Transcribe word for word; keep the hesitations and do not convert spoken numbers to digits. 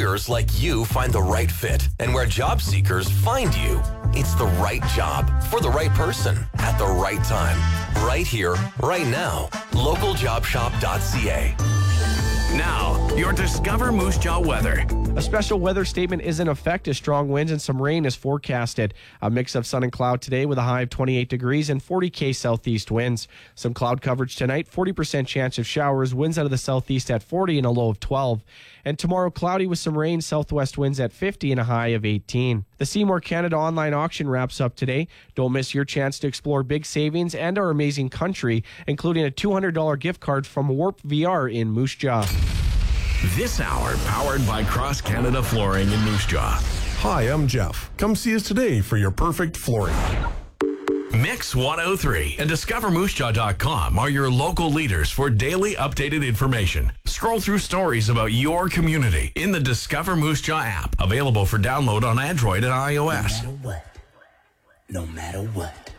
like you find the right fit, and where job seekers find you. It's the right job for the right person at the right time. Right here, right now. local job shop dot c a. Now, your Discover Moose Jaw weather. A special weather statement is in effect as strong winds and some rain is forecasted. A mix of sun and cloud today with a high of twenty-eight degrees and forty K southeast winds. Some cloud coverage tonight, forty percent chance of showers, winds out of the southeast at forty and a low of twelve. And tomorrow, cloudy with some rain, southwest winds at fifty and a high of eighteen. The Seymour Canada online auction wraps up today. Don't miss your chance to explore big savings and our amazing country, including a two hundred dollars gift card from Warp V R in Moose Jaw. This hour powered by Cross Canada Flooring in Moose Jaw. Hi, I'm Jeff. Come see us today for your perfect flooring. Mix one oh three and discover moose jaw dot com are your local leaders for daily updated information. Scroll through stories about your community in the Discover Moose Jaw app, available for download on Android and iOS. No matter what. No matter what.